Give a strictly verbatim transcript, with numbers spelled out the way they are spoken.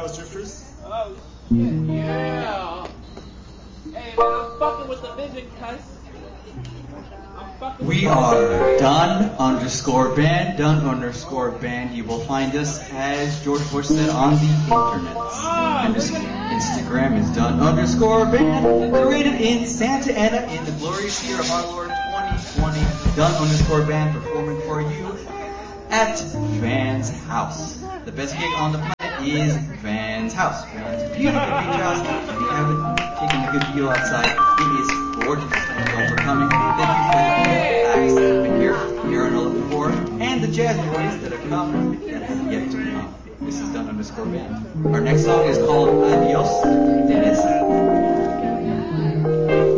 House Drifters. Oh, shit, yeah. Hey, man, I'm fucking with the vision, cuz. I'm fucking with We the are vision. done underscore band, done underscore band. You will find us, as George Bush said, on the internet. And this Instagram is done underscore band, created in Santa Ana in the glorious year of our Lord twenty twenty. Done underscore band performing for you at Van's house. The best gig on the planet is Van's house. Van's beautiful beach house. If you haven't taken a good view outside, it is gorgeous. Thank you all for coming. Thank you for the acts that have been here, Aaron eleven four, and the jazz boys that have come that have yet to come. This is Done underscore band. Our next song is called